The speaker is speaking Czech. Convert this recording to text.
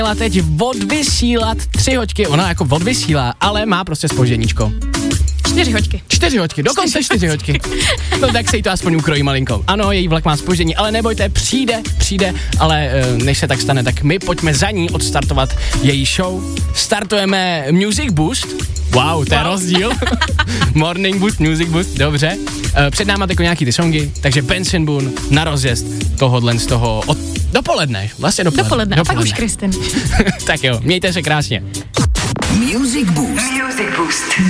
teď odvysílat 3 hoďky, ona jako odvysílá, ale má prostě zpožděníčko. 4 hoďky. 4 hoďky, dokonce 4 hoďky. No tak se jí to aspoň ukrojí malinko. Ano, její vlak má zpoždění, ale nebojte, přijde, ale než se tak stane, tak my pojďme za ní odstartovat její show. Startujeme Music Boost. Wow, to je rozdíl. Morning Boost, Music Boost, dobře. Před náma jako nějaký ty songy, takže Benson Boone na rozjezd tohodlen z toho dopoledne, vlastně dopoledne. A pak už Kristin. Tak jo, mějte se krásně. Music Boost.